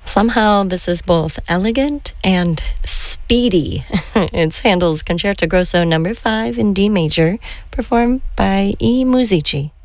Somehow, this is both elegant and speedy. It's Handel's Concerto Grosso Number 5 in D major, performed by E. Musici.